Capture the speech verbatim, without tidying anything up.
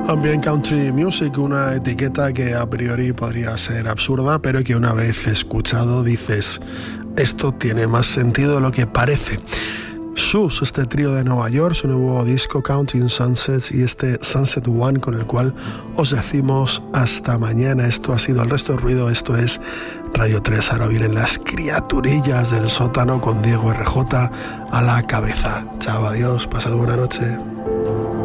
Ambient Country Music, una etiqueta que a priori podría ser absurda, pero que una vez escuchado dices, esto tiene más sentido de lo que parece. Shoes, este trío de Nueva York, su nuevo disco Counting Sunsets y este Sunset One con el cual os decimos hasta mañana. Esto ha sido El Resto del Ruido, esto es Radio tres. Ahora vienen las criaturillas del sótano con Diego R J a la cabeza. Chao, adiós, pasad buena noche.